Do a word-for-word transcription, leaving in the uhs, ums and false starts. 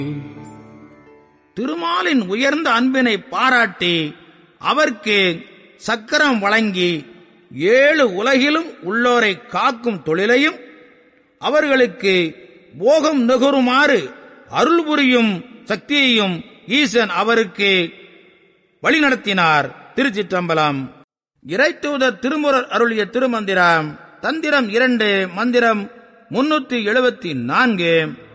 திருமாலின் உயர்ந்த அன்பினை பாராட்டி அவருக்கு சக்கரம் வழங்கி ஏழு உலகிலும் உள்ளோரை காக்கும் தொழிலையும் அவர்களுக்கு போகம் நுகருமாறு அருள் புரியும் சக்தியையும் ஈசன் அவருக்கு வழிநடத்தினார். திருச்சிற்றம்பலம். இறைத்தூதர் திருமுறர் அருளிய திருமந்திரம். தந்திரம் இரண்டு, மந்திரம் முன்னூத்தி எழுபத்தி நான்கு.